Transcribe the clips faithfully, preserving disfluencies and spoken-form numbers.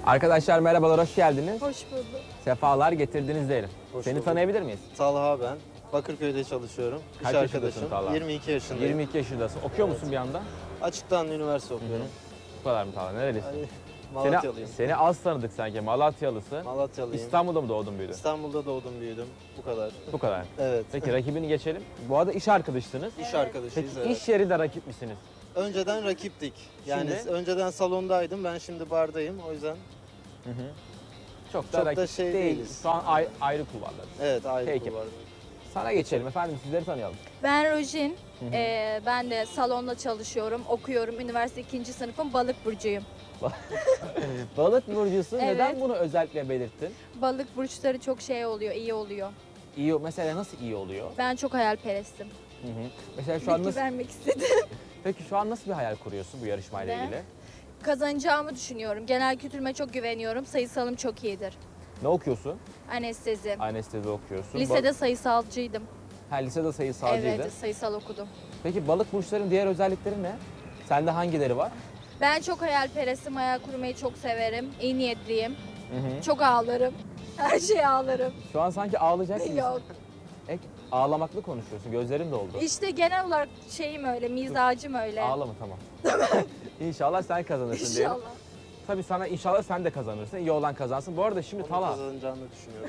Arkadaşlar merhabalar, hoş geldiniz. Hoş bulduk. Sefalar getirdiniz diyelim. Hoş Seni bulduk. tanıyabilir miyiz? Talha ben. Bakırköy'de çalışıyorum. Kaç İş yaşındasın arkadaşım. Talha? yirmi iki yaşındayım. yirmi iki yaşındasın. Okuyor Evet. musun bir yandan? Açıktan üniversite okuyorum. Bu kadar mı Talha? Nerelisin? Yani Seni, Malatyalıyım. seni az tanıdık sanki. Malatyalısın. Malatyalıyım. İstanbul'da mı doğdun büyüdün? İstanbul'da doğdum büyüdüm. Bu kadar. Bu kadar. Evet. Peki rakibini geçelim. Bu arada iş arkadaşısınız. İş Evet. arkadaşıyız. Peki evet. iş yerinde rakip misiniz? Önceden rakiptik. Yani Şimdi? önceden salondaydım. Ben şimdi bardayım. O yüzden Hı hı. Çok da Çok da rakip şey değil. değiliz. Şu an ay- ayrı kulvarlar. evet ayrı Peki. kulvarda. Sana geçelim efendim, sizleri tanıyalım. Ben Rojin. Hı hı. Ee, ben de salonda çalışıyorum, okuyorum. Üniversite ikinci sınıfım. Balık burcuyum. Balık burcusu. Evet. Neden bunu özellikle belirttin? Balık burçları çok şey oluyor, iyi oluyor. İyi, mesela nasıl iyi oluyor? Ben çok hayalperestim. Hı hı. Mesela şu an Bilgi nasıl, vermek istedim. peki şu an nasıl bir hayal kuruyorsun bu yarışmayla Ben? ilgili? Kazanacağımı düşünüyorum. Genel kültürüme çok güveniyorum. Sayısalım çok iyidir. Ne okuyorsun? Anestezi. Anestezi okuyorsun. Lisede sayısalcıydım. Ba- ha, lisede sayısalcıydın. Evet, sayısal okudum. Peki balık burçların diğer özellikleri ne? Sende hangileri var? Ben çok hayalperestim, hayal kurmayı çok severim. İyi niyetliyim. Hı hı. Çok ağlarım. Her şeye ağlarım. Şu an sanki ağlayacak gibisin. Yok. Ek, ağlamaklı konuşuyorsun. Gözlerin doldu. İşte genel olarak şeyim öyle, mizacım öyle. Ağlama tamam. İnşallah sen kazanırsın diyelim. İnşallah. Tabii sana inşallah sen de kazanırsın. İyi olan kazansın. Bu arada şimdi Onun Talha kazanacağını düşünüyorum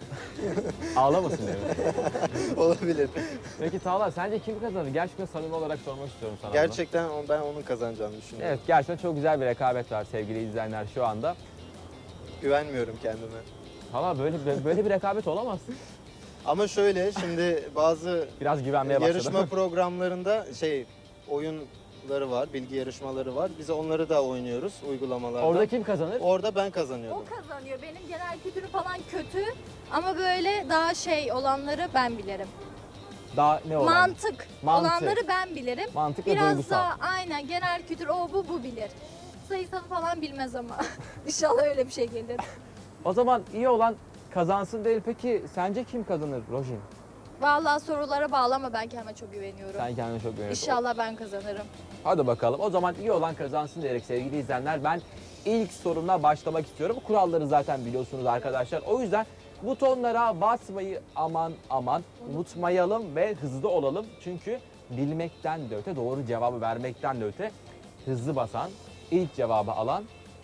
ağlamasın diye mi? ben. Olabilir. Peki Talha sence kim kazanır? Gerçekten samimi olarak sormak istiyorum sana bunu. Gerçekten on- ben onun kazanacağını düşünüyorum. Evet, gerçekten çok güzel bir rekabet var sevgili izleyenler şu anda. Güvenmiyorum kendime. Talha böyle böyle bir rekabet olamaz. Ama şöyle şimdi bazı Biraz güvenmeye başladım. yarışma programlarında şey oyunları var, bilgi yarışmaları var. Biz onları da oynuyoruz uygulamalarda. Orada kim kazanır? Orada ben O kazanıyordum. kazanıyor. Benim genel kültürüm falan kötü ama böyle daha şey olanları ben bilirim. Daha ne olan? Mantık, Mantık. olanları ben bilirim. Mantık ve Biraz duygusal. daha aynen genel kültür o bu bu bilir. Sayısalı falan bilmez ama. İnşallah öyle bir şey gelir. O zaman iyi olan kazansın değil. Peki sence kim kazanır Rojin? Vallahi sorulara bağlı ama ben kendime çok güveniyorum. Sen kendine çok güveniyorsun. İnşallah ben kazanırım. Hadi bakalım. O zaman iyi olan kazansın diyerek sevgili izleyenler ben ilk sorumla başlamak istiyorum. Kuralları zaten biliyorsunuz arkadaşlar. O yüzden butonlara basmayı aman aman unutmayalım ve hızlı olalım. Çünkü bilmekten de öte, doğru cevabı vermekten de öte hızlı basan, ilk cevabı alan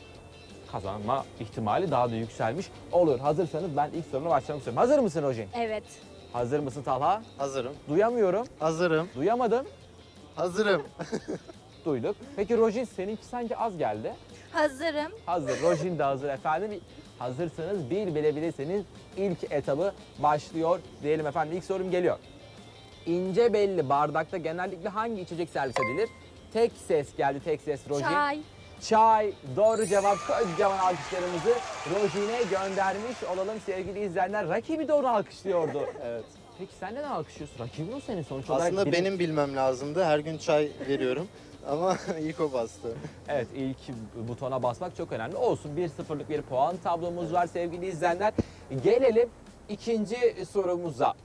kazanma ihtimali daha da yükselmiş olur. Hazırsanız ben ilk soruna başlamak istiyorum. Hazır mısın Rojin? Evet. Hazır mısın Talha? Hazırım. Duyamıyorum. Hazırım. Duyamadım. Hazırım. Duyduk. Peki Rojin seninki sanki az geldi. Hazırım. Hazır. Rojin de hazır efendim. Hazırsanız bir bilebilirseniz ilk etabı başlıyor diyelim efendim. İlk sorum geliyor. İnce belli bardakta genellikle hangi içecek servis edilir? Tek ses geldi, tek ses Rojin. Çay. Çay. Doğru cevap. Kocaman alkışlarımızı Rojin'e göndermiş olalım sevgili izleyenler. Rakibi de onu alkışlıyordu. Evet. Peki sen neden alkışlıyorsun? Rakibin o senin sonuç olarak. Aslında bilim- benim bilmem lazımdı. Her gün çay veriyorum. Ama ilk o bastı. Evet, ilk butona basmak çok önemli. Olsun, bir sıfırlık bir puan tablomuz var sevgili izleyenler. Gelelim ikinci sorumuza.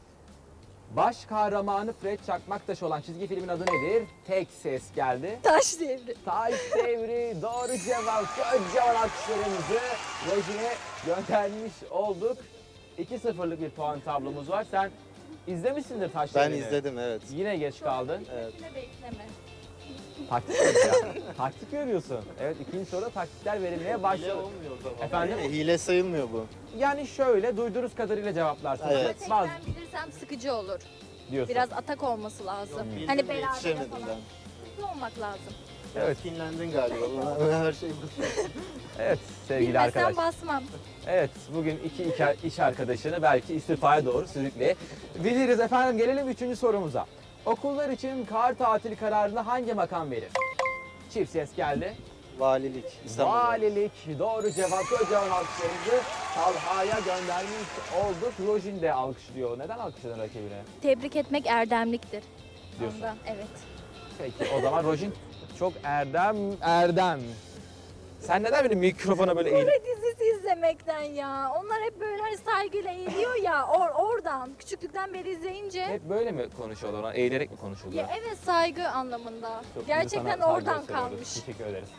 Baş kahramanı Fred Çakmaktaş olan çizgi filmin adı nedir? Tek ses geldi. Taş devri. Taş Devri doğru cevap. Kocaman alkışlarımızı Rojin'e göndermiş olduk. iki sıfırlık bir puan tablomuz var. Sen izlemişsindir Taş Ben Devri'ni. izledim evet. Yine geç kaldın. Evet. Yine bekleme. Taktik ya. Taktik görüyorsun. Evet, ikinci soruda taktikler verilmeye başladı. olmuyor o zaman. Efendim? Değil mi? Hile sayılmıyor bu. Yani şöyle duyduğunuz kadarıyla cevaplarsınız. Evet. Tek Bazı ben bilirsem sıkıcı olur. diyorsun. Biraz atak olması lazım. Bildim Hani de beraber yetişemedim falan. ben. Hızlı olmak lazım. Evet. Evet. Kinlendin galiba. Bana her şey bu. Evet sevgili Bilmesem arkadaş. basmam. Evet bugün iki iki iş arkadaşını belki istifaya doğru sürükleyebiliriz. Efendim gelelim üçüncü sorumuza. Okullar için kar tatili kararını hangi makam verir? Çift ses geldi. Valilik. İstanbul'da. Valilik doğru cevap. Kocaman alkışlarımızı Talha'ya göndermiş olduk. Rojin de alkışlıyor. Neden alkışladın rakibine? Tebrik etmek erdemliktir. Diyorsun. Ondan, evet. Peki o zaman Rojin çok erdem erdem. Sen neden benim mikrofona böyle eğil? Kore dizisi izlemekten ya. Onlar hep böyle hani saygıyla eğiliyor ya or oradan. Küçüklükten beri izleyince. Hep böyle mi konuşuyorlar? Ona eğilerek mi konuşuyorlar? Ya evet saygı anlamında. Çok- biz Gerçekten sana oradan saygı gösteriyoruz. kalmış. Teşekkür ederiz.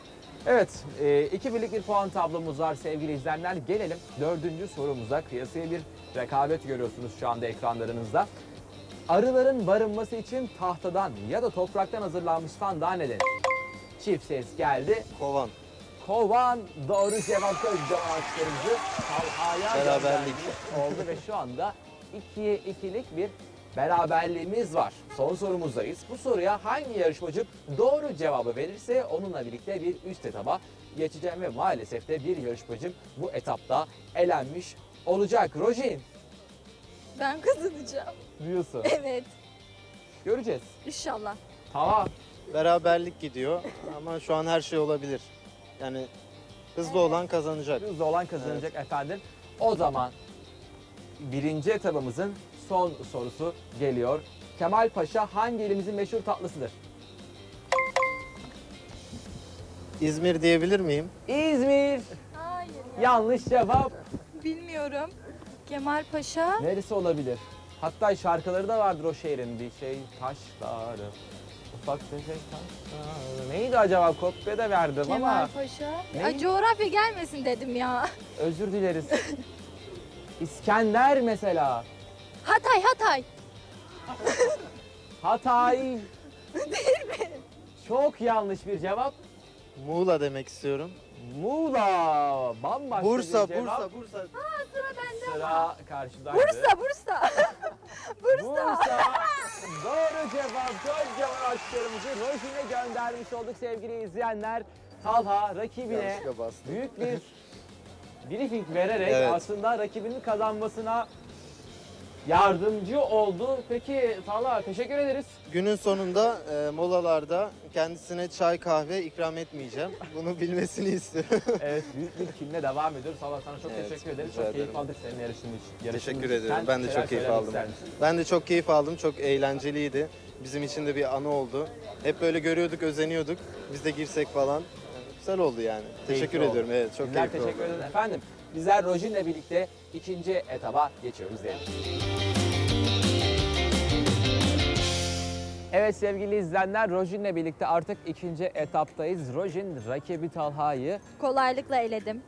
Evet, e, iki birlik bir puan tablomuz var sevgili izleyenler. Gelelim dördüncü sorumuza. Kıyasıya bir rekabet görüyorsunuz şu anda ekranlarınızda. Arıların barınması için tahtadan ya da topraktan hazırlanmış sandığa ne denir? Çift ses geldi. Kovan. Kovan doğru cevap cevaplarımızı Talha'ya Beraberlik. göndermiş oldu ve şu anda ikiye ikilik bir beraberliğimiz var. Son sorumuzdayız. Bu soruya hangi yarışmacı doğru cevabı verirse onunla birlikte bir üst etaba geçeceğim ve maalesef de bir yarışmacım bu etapta elenmiş olacak. Rojin Ben kazanacağım. diyorsun. Evet. Göreceğiz. İnşallah. Tamam. Beraberlik gidiyor ama şu an her şey olabilir. Yani hızlı olan kazanacak. Hızlı olan kazanacak efendim. O zaman birinci etabımızın son sorusu geliyor. Kemal Paşa hangi ilimizin meşhur tatlısıdır? İzmir diyebilir miyim? İzmir. Hayır ya. Yanlış cevap. Bilmiyorum. Kemal Paşa. Neresi olabilir? Hatta şarkıları da vardır o şehrin. Bir şey taşları. Ufak tefek taşları. Neydi acaba? Kopya da verdim Kemal ama Paşa. Ne? Ya, coğrafya gelmesin dedim ya. özür dileriz. İskender mesela. Hatay, Hatay. Hatay. Değil mi? Çok yanlış bir cevap. Muğla demek istiyorum. Muğla. Bambaşka Bursa, bir cevap. Bursa, Bursa. Sıra bende. Sıra karşıdaydı. Bursa, Bursa. Bursa. Doğru cevap. Kocaman alkışlarımızı Rojin'e göndermiş olduk sevgili izleyenler. Talha rakibine Yanlışlıkla bastım. büyük bir briefing vererek Evet. aslında rakibinin kazanmasına yardımcı oldu. Peki Talha teşekkür ederiz. Günün sonunda e, molalarda kendisine çay kahve ikram etmeyeceğim. Bunu bilmesini istiyorum. Evet büyük bir kimle devam ediyoruz. Talha sana çok Evet, teşekkür ederiz. rica Çok keyif ederim. aldık seninle yarıştığımız için. yarıştığımız Teşekkür için. ederim. Sen Ben de neler çok keyif söylemek aldım. ister misin? Ben de çok keyif aldım. Çok eğlenceliydi. Bizim için de bir anı oldu. Hep böyle görüyorduk, özeniyorduk. Biz de girsek falan. Yani güzel oldu yani. Teşekkür Keyifli oldu. ediyorum. Evet, çok Bizler keyifli teşekkür oldu. ederiz. Efendim bizler Rojin'le birlikte ikinci etaba geçiyoruz diyelim. Evet sevgili izleyenler Rojin'le birlikte artık ikinci etaptayız. Rojin rakibi Talha'yı Kolaylıkla eledim.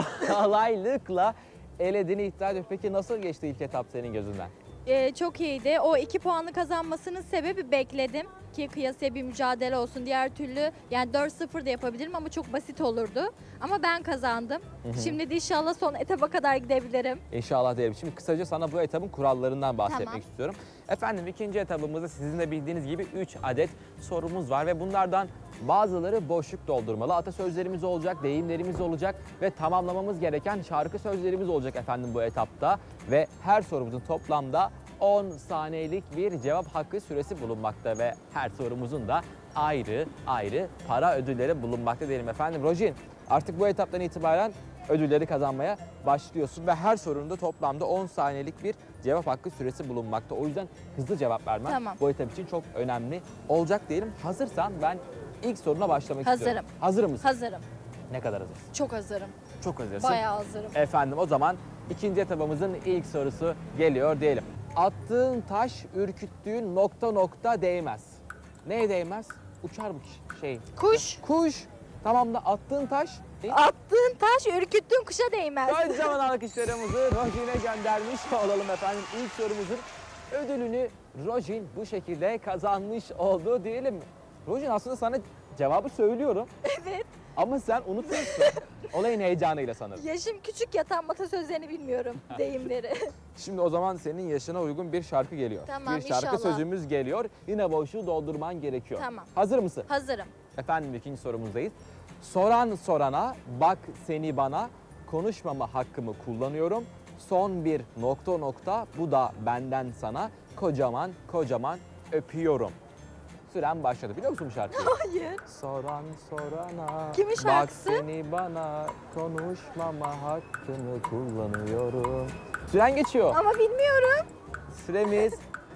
kolaylıkla elediğini iddia ediyor. Peki nasıl geçti ilk etap senin gözünden? Ee, çok iyiydi. O iki puanı kazanmasının sebebi bekledim ki kıyasaya bir mücadele olsun. Diğer türlü yani dört sıfır da yapabilirim ama çok basit olurdu. Ama ben kazandım. Şimdi de inşallah son etaba kadar gidebilirim. İnşallah diyelim. Şimdi kısaca sana bu etabın kurallarından bahsetmek Tamam. istiyorum. Efendim ikinci etabımızda sizin de bildiğiniz gibi üç adet sorumuz var ve bunlardan bazıları boşluk doldurmalı. Atasözlerimiz olacak, deyimlerimiz olacak ve tamamlamamız gereken şarkı sözlerimiz olacak efendim bu etapta. Ve her sorumuzun toplamda on saniyelik bir cevap hakkı süresi bulunmakta ve her sorumuzun da ayrı ayrı para ödülleri bulunmakta diyelim efendim. Rojin artık bu etaptan itibaren ödülleri kazanmaya başlıyorsun ve her sorunun toplamda on saniyelik bir cevap hakkı süresi bulunmakta. O yüzden hızlı cevap vermen Tamam. bu etap için çok önemli olacak diyelim. Hazırsan ben ilk soruna başlamak Hazırım. istiyorum. Hazır mısın? Hazırım. Ne kadar hazırsın? Çok hazırım. Çok hazırsın. Bayağı hazırım. Efendim o zaman ikinci etabımızın ilk sorusu geliyor diyelim. Attığın taş ürküttüğün nokta nokta değmez. Neye değmez? Uçar bu şey. Kuş. Kuş. Tamam da attığın taş. Attığın taş ürküttüğün kuşa değmez. Kocaman alkışlarımızı Rojin'e göndermiş olalım efendim. İlk sorumuzun ödülünü Rojin bu şekilde kazanmış oldu diyelim. Rojin aslında sana cevabı söylüyorum Evet. ama sen unutuyorsun. Olayın heyecanıyla sanırım. Yaşım küçük ya tam atasözlerini bilmiyorum. Deyimleri. Şimdi o zaman senin yaşına uygun bir şarkı geliyor. Tamam, bir şarkı inşallah. sözümüz geliyor. Yine boşluğu doldurman gerekiyor. Tamam. Hazır mısın? Hazırım. Efendim ikinci sorumuzdayız. Soran sorana, bak seni bana, konuşmama hakkımı kullanıyorum. Son bir nokta nokta, bu da benden sana, kocaman kocaman öpüyorum. Süren başladı. Biliyor musun bu şarkıyı? Hayır. Soran sorana, Kimin bak şarkısı? seni bana, konuşmama hakkını kullanıyorum. Süren geçiyor. Ama bilmiyorum. Süremiz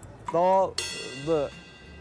doldu.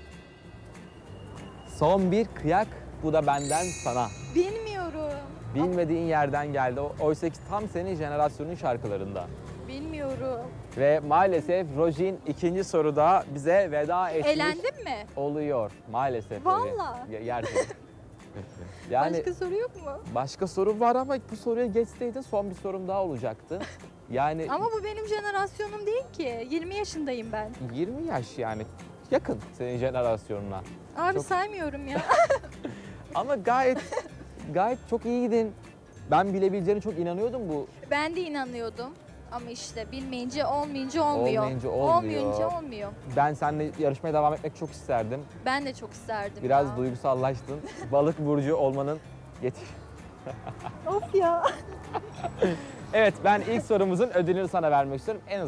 Son bir kıyak, bu da benden sana. Bilmiyorum. Bilmediğin yerden geldi. O- Oysa ki tam senin jenerasyonun şarkılarında. Bilmiyorum. Ve maalesef Rojin ikinci soruda bize veda etmiş Elendim mi? oluyor. Maalesef öyle. Vallahi. Ge- Gerçekten. Yani Başka soru yok mu? başka soru var ama bu soruya geçseydin son bir sorum daha olacaktı. Yani Ama bu benim jenerasyonum değil ki. yirmi yaşındayım ben. yirmi yaş yani yakın senin jenerasyonuna. Abi Çok- saymıyorum ya. Ama gayet gayet çok iyiydin. Ben bilebileceğine çok inanıyordum bu. Ben de inanıyordum. Ama işte bilmeyince olmayınca olmuyor. Olmayınca olmuyor. Olmayınca olmuyor. Ben seninle yarışmaya devam etmek çok isterdim. Ben de çok isterdim Biraz ya. duygusallaştın. Balık burcu olmanın getir. Of ya. Evet, ben ilk sorumuzun ödülünü sana vermek istiyorum. En